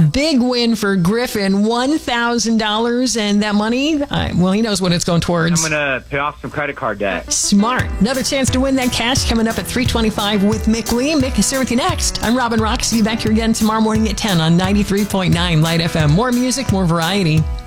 big win for Griffin, $1,000. And that money, well, he knows what it's going towards. I'm going to pay off some credit card debt. Smart. Another chance to win that cash coming up at 3:25 with Mick Lee. Mick is here with you next. I'm Robin Rock. See you back here again tomorrow morning at 10 on 93.9 Light FM. More music, more variety.